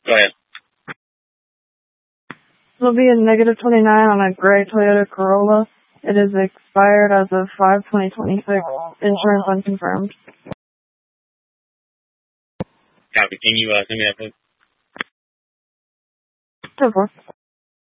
Go ahead. It'll be a negative 29 on a gray Toyota Corolla. It is expired as of 5/2026. Insurance unconfirmed. Copy. Can you send me that, please? 10-4.